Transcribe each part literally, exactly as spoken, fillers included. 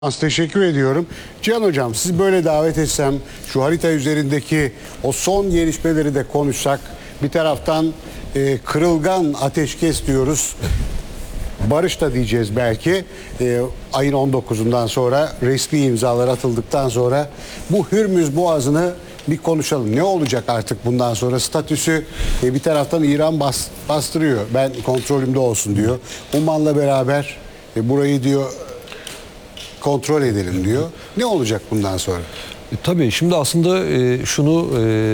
Az teşekkür ediyorum. Cihan Hocam, sizi böyle davet etsem, şu harita üzerindeki o son gelişmeleri de konuşsak. Bir taraftan e, kırılgan ateşkes diyoruz. Barış da diyeceğiz belki. E, ayın on dokuzundan sonra resmi imzalar atıldıktan sonra bu Hürmüz Boğazı'nı bir konuşalım. Ne olacak artık bundan sonra? Statüsü e, bir taraftan İran bas, bastırıyor. Ben kontrolümde olsun diyor. Umman'la beraber e, burayı diyor kontrol edelim diyor. Ne olacak bundan sonra? E, tabii şimdi aslında e, şunu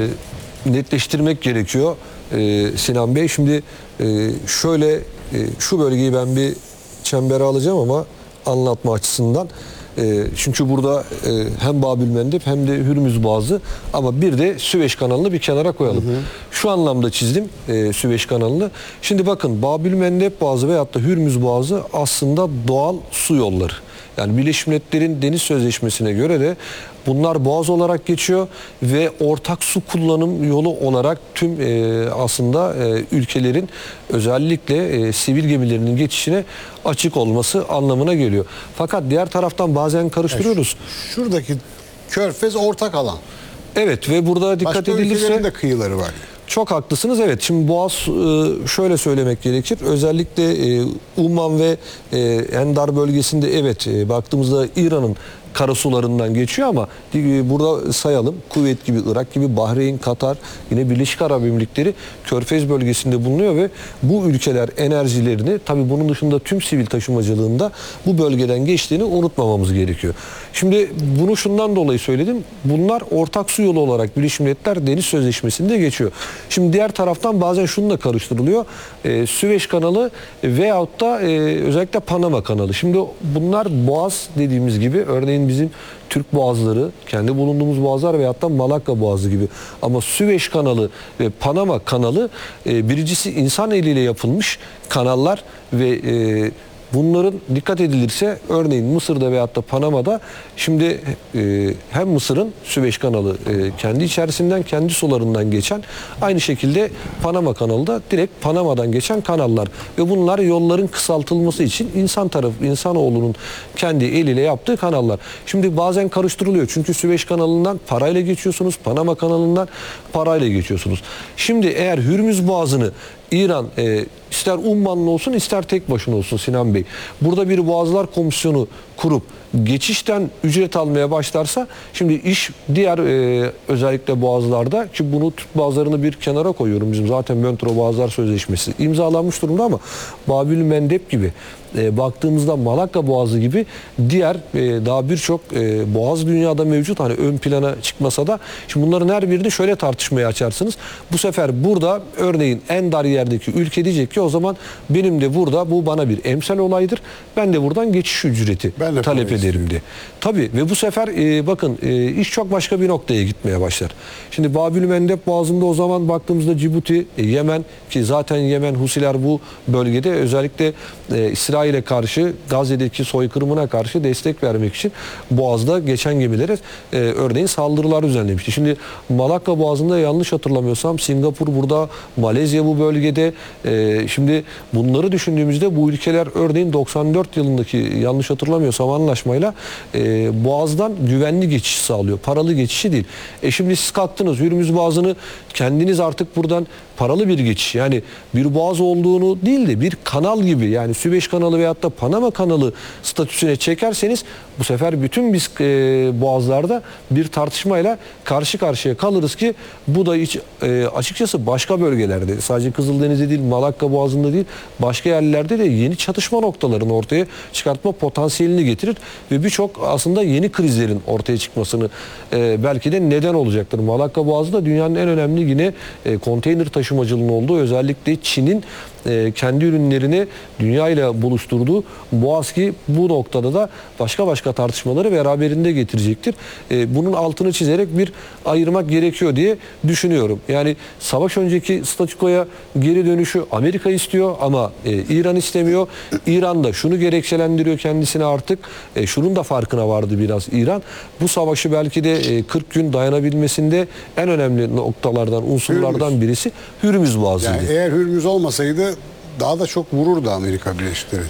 e, netleştirmek gerekiyor e, Sinan Bey. Şimdi e, şöyle e, şu bölgeyi ben bir çembere alacağım ama anlatma açısından. E, çünkü burada e, hem Babülmendeb hem de Hürmüz Boğazı ama bir de Süveyş kanalını bir kenara koyalım. Hı hı. Şu anlamda çizdim e, Süveyş kanalını. Şimdi bakın Babülmendeb Boğazı veyahut da Hürmüz Boğazı aslında doğal su yolları. Yani Birleşmiş Milletler'in Deniz Sözleşmesi'ne göre de bunlar boğaz olarak geçiyor ve ortak su kullanım yolu olarak tüm e, aslında e, ülkelerin özellikle e, sivil gemilerinin geçişine açık olması anlamına geliyor. Fakat diğer taraftan bazen karıştırıyoruz. Yani şuradaki Körfez ortak alan. Evet ve burada dikkat Başka edilirse... ülkelerin de kıyıları var. Çok haklısınız. Evet. Şimdi Boğaz şöyle söylemek gerekir. Özellikle Umman ve Endar bölgesinde evet baktığımızda İran'ın karasularından geçiyor ama burada sayalım Kuveyt gibi, Irak gibi, Bahreyn, Katar, yine Birleşik Arap Emirlikleri Körfez bölgesinde bulunuyor ve bu ülkeler enerjilerini tabii bunun dışında tüm sivil taşımacılığında bu bölgeden geçtiğini unutmamamız gerekiyor. Şimdi bunu şundan dolayı söyledim. Bunlar ortak su yolu olarak Birleşmiş Milletler Deniz Sözleşmesi'nde geçiyor. Şimdi diğer taraftan bazen şunu da karıştırılıyor. Ee, Süveyş kanalı veyahut da e, özellikle Panama kanalı. Şimdi bunlar boğaz dediğimiz gibi örneğin bizim Türk boğazları, kendi bulunduğumuz boğazlar veyahut da Malakka Boğazı gibi. Ama Süveyş kanalı ve Panama kanalı e, birincisi insan eliyle yapılmış kanallar ve e, bunların dikkat edilirse örneğin Mısır'da veyahut da Panama'da şimdi e, hem Mısır'ın Süveyş kanalı e, kendi içerisinden kendi sularından geçen aynı şekilde Panama kanalı da direkt Panama'dan geçen kanallar ve bunlar yolların kısaltılması için insan tarafı insanoğlunun kendi eliyle yaptığı kanallar. Şimdi bazen karıştırılıyor çünkü Süveyş kanalından parayla geçiyorsunuz, Panama kanalından parayla geçiyorsunuz. Şimdi eğer Hürmüz Boğazı'nı İran e, ister ummanlı olsun ister tek başına olsun Sinan Bey. Burada bir Boğazlar Komisyonu kurup geçişten ücret almaya başlarsa şimdi iş diğer e, özellikle boğazlarda ki bunu Türk boğazlarını bir kenara koyuyorum. Bizim zaten Montreux Boğazlar Sözleşmesi imzalanmış durumda ama Babülmendeb gibi e, baktığımızda Malakka Boğazı gibi diğer e, daha birçok e, boğaz dünyada mevcut hani ön plana çıkmasa da şimdi bunların her birini şöyle tartışmaya açarsınız. Bu sefer burada örneğin en dar yerdeki ülke diyecek ki o zaman benim de burada bu bana bir emsal olaydır. Ben de buradan geçiş ücreti talep ederim diye. Tabii ve bu sefer e, bakın e, iş çok başka bir noktaya gitmeye başlar. Şimdi Babülmendeb Boğazı'nda o zaman baktığımızda Cibuti, e, Yemen ki zaten Yemen Husiler bu bölgede özellikle e, İsrail'e karşı Gazze'deki soykırımına karşı destek vermek için Boğaz'da geçen gemilere e, örneğin saldırılar düzenlemişti. Şimdi Malakka Boğazı'nda yanlış hatırlamıyorsam Singapur burada, Malezya bu bölgede. E, şimdi bunları düşündüğümüzde bu ülkeler örneğin doksan dört yılındaki yanlış hatırlamıyorsam anlaşmayla e, Boğaz'dan güvenli geçiş sağlıyor. Paralı geçişi değil. E şimdi siz kalktınız Hürmüz Boğazı'nı kendiniz artık buradan paralı bir geçiş yani bir boğaz olduğunu değil de bir kanal gibi yani Süveyş kanalı veyahut da Panama kanalı statüsüne çekerseniz bu sefer bütün biz e, boğazlarda bir tartışmayla karşı karşıya kalırız ki bu da hiç e, açıkçası başka bölgelerde sadece Kızıldeniz'de değil Malakka Boğazı'nda değil başka yerlerde de yeni çatışma noktalarını ortaya çıkartma potansiyelini getirir ve birçok aslında yeni krizlerin ortaya çıkmasını e, belki de neden olacaktır. Malakka Boğazı da dünyanın en önemli yine e, konteyner taşımacılığının olduğu özellikle Çin'in e, kendi ürünlerini dünya ile buluşturduğu boğaz ki bu noktada da başka başka tartışmaları beraberinde getirecektir. E, bunun altını çizerek bir ayırmak gerekiyor diye düşünüyorum. Yani savaş önceki statükoya geri dönüşü Amerika istiyor ama e, İran istemiyor. İran da şunu gerekçelendiriyor kendisine artık. E, şunun da farkına vardı biraz İran. Bu savaşı belki de e, kırk gün dayanabilmesinde en önemli noktalardan, unsurlardan Hürmüz. birisi Hürmüz Boğazı'ydı. Yani eğer Hürmüz olmasaydı daha da çok vururdu Amerika Birleşik Devletleri.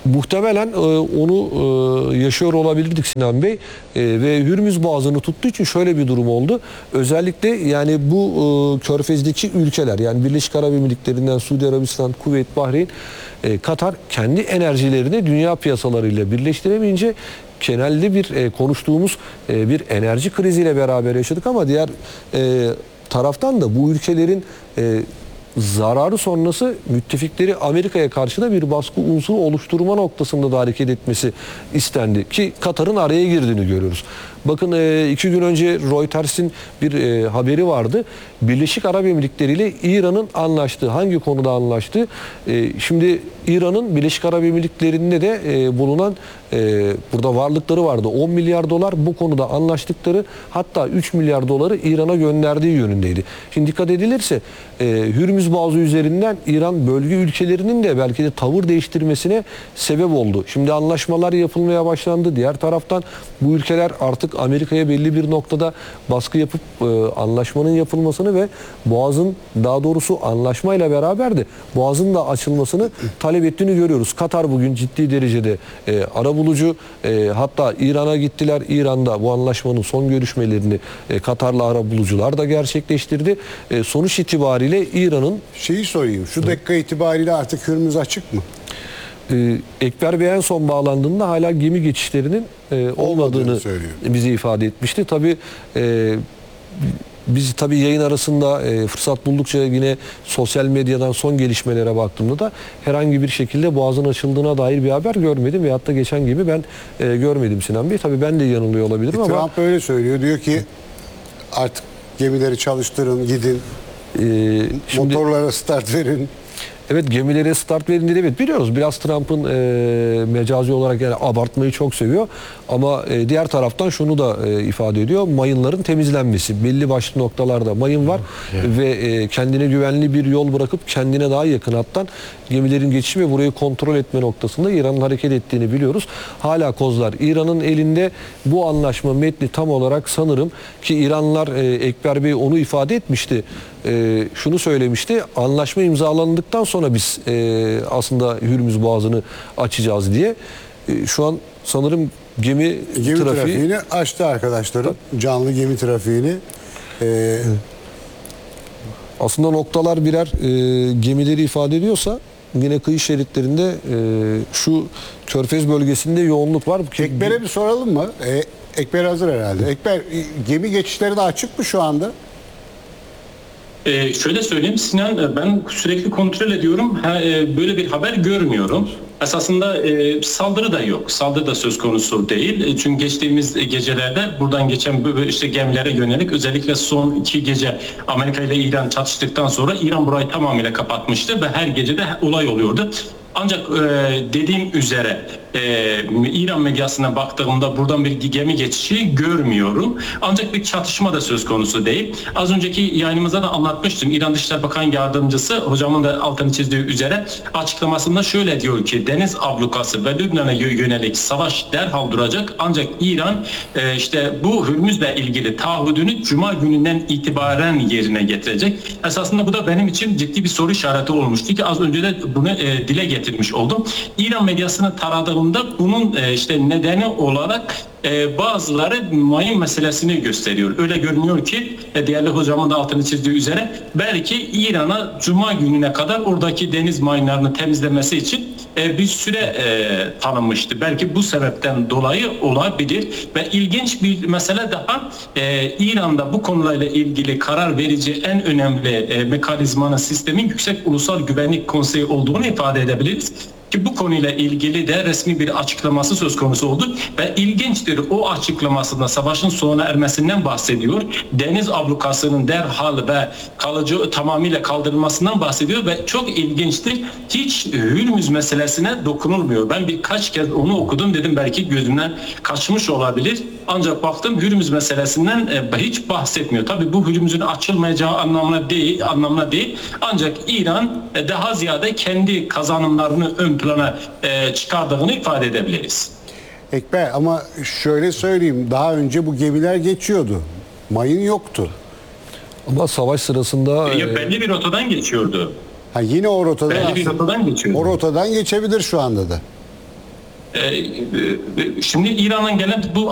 Muhtemelen e, onu e, yaşıyor olabilirdik Sinan Bey. E, ve Hürmüz Boğazı'nı tuttuğu için şöyle bir durum oldu. Özellikle yani bu e, Körfez'deki ülkeler, yani Birleşik Arap Emirlikleri'nden Suudi Arabistan, Kuveyt, Bahreyn, e, Katar kendi enerjilerini dünya piyasalarıyla birleştiremeyince genelde bir e, konuştuğumuz e, bir enerji kriziyle beraber yaşadık, ama diğer e, taraftan da bu ülkelerin e, zararı sonrası müttefikleri Amerika'ya karşı da bir baskı unsuru oluşturma noktasında da hareket etmesi istendi ki Katar'ın araya girdiğini görüyoruz. Bakın e, iki gün önce Reuters'in bir e, haberi vardı. Birleşik Arap Emirlikleri ile İran'ın anlaştığı, hangi konuda anlaştığı? E, şimdi İran'ın Birleşik Arap Emirlikleri'nde de e, bulunan e, burada varlıkları vardı. on milyar dolar bu konuda anlaştıkları, hatta üç milyar doları İran'a gönderdiği yönündeydi. Şimdi dikkat edilirse e, Hürmüz Boğazı üzerinden İran bölge ülkelerinin de belki de tavır değiştirmesine sebep oldu. Şimdi anlaşmalar yapılmaya başlandı. Diğer taraftan bu ülkeler artık Amerika'ya belli bir noktada baskı yapıp e, anlaşmanın yapılmasını ve Boğaz'ın, daha doğrusu anlaşmayla beraber de Boğaz'ın da açılmasını talep ettiğini görüyoruz. Katar bugün ciddi derecede e, arabulucu, e, hatta İran'a gittiler. İran'da bu anlaşmanın son görüşmelerini e, Katar'la arabulucular da gerçekleştirdi. E, sonuç itibariyle İran'ın... Şeyi sorayım, şu dakika itibariyle artık Hürmüz açık mı? Ee, Ekber Bey en son bağlandığında hala gemi geçişlerinin e, olmadığını bize ifade etmişti. Tabii e, biz tabii yayın arasında e, fırsat buldukça yine sosyal medyadan son gelişmelere baktığımda da herhangi bir şekilde Boğaz'ın açıldığına dair bir haber görmedim. Veyahut da geçen gibi ben e, görmedim Sinan Bey. Tabii ben de yanılıyor olabilirim e, ama... Trump öyle söylüyor. Diyor ki artık gemileri çalıştırın, gidin. E, şimdi, motorlara start verin. Evet, gemilere start verin dedi. Evet, biliyoruz biraz Trump'ın e, mecazi olarak yani abartmayı çok seviyor. Ama e, diğer taraftan şunu da e, ifade ediyor. Mayınların temizlenmesi. Belli başlı noktalarda mayın var. Evet. Ve e, kendine güvenli bir yol bırakıp kendine daha yakın hattan gemilerin geçişi ve burayı kontrol etme noktasında İran'ın hareket ettiğini biliyoruz. Hala kozlar İran'ın elinde. Bu anlaşma metni tam olarak sanırım ki İranlılar, e, Ekber Bey onu ifade etmişti. E, şunu söylemişti. Anlaşma imzalandıktan sonra biz e, aslında Hürmüz Boğazı'nı açacağız diye. E, şu an sanırım gemi, gemi trafiği... trafiğini açtı arkadaşlarım. Canlı gemi trafiğini. E, aslında noktalar birer e, gemileri ifade ediyorsa yine kıyı şeritlerinde e, şu Körfez bölgesinde yoğunluk var. Ekber'e bir soralım mı? E, Ekber hazır herhalde. Ekber, gemi geçişleri de açık mı şu anda? Ee, şöyle söyleyeyim Sinan, ben sürekli kontrol ediyorum. Ha, e, böyle bir haber görmüyorum. Esasında e, saldırı da yok. Saldırı da söz konusu değil. E, çünkü geçtiğimiz gecelerde buradan geçen bu işte gemilere yönelik özellikle son iki gece Amerika ile İran çatıştıktan sonra İran burayı tamamıyla kapatmıştı ve her gece de olay oluyordu. Ancak e, dediğim üzere e, İran medyasına baktığımda buradan bir gemi geçişi görmüyorum. Ancak bir çatışma da söz konusu değil. Az önceki yayınımızda da anlatmıştım. İran Dışişleri Bakan Yardımcısı, hocamın da altını çizdiği üzere açıklamasında şöyle diyor ki deniz ablukası ve Lübnan'a yönelik savaş derhal duracak. Ancak İran e, işte bu Hürmüz'le ilgili taahhüdünü Cuma gününden itibaren yerine getirecek. Esasında bu da benim için ciddi bir soru işareti olmuştu ki az önce de bunu e, dile getirmiş oldum. İran medyasını taradığımda bunun e, işte nedeni olarak e, bazıları mayın meselesini gösteriyor. Öyle görünüyor ki e, değerli hocamın da altını çizdiği üzere belki İran'a Cuma gününe kadar oradaki deniz mayınlarını temizlemesi için e, bir süre e, tanınmıştı. Belki bu sebepten dolayı olabilir ve ilginç bir mesele daha e, İran'da bu konularla ilgili karar verici en önemli e, mekanizmanın sistemin Yüksek Ulusal Güvenlik Konseyi olduğunu ifade edebiliriz. Ki bu konuyla ilgili de resmi bir açıklaması söz konusu oldu ve ilginçtir, o açıklamasında savaşın sona ermesinden bahsediyor. Deniz ablukasının derhal ve kalıcı tamamıyla kaldırılmasından bahsediyor ve çok ilginçtir. Hiç Hürmüz meselesine dokunulmuyor. Ben birkaç kez onu okudum, dedim belki gözümden kaçmış olabilir. Ancak baktım Hürmüz meselesinden e, hiç bahsetmiyor. Tabii bu Hürmüz'ün açılmayacağı anlamına değil, anlamına değil. Ancak İran e, daha ziyade kendi kazanımlarını ön plana e, çıkardığını ifade edebiliriz. Ekber, ama şöyle söyleyeyim, daha önce bu gemiler geçiyordu. Mayın yoktu. Ama savaş sırasında... E, belli bir rotadan geçiyordu. Ha, yine o rotadan, belli bir rotadan geçiyordu. O rotadan geçebilir şu anda da. E, e, Şimdi İran'dan gelen bu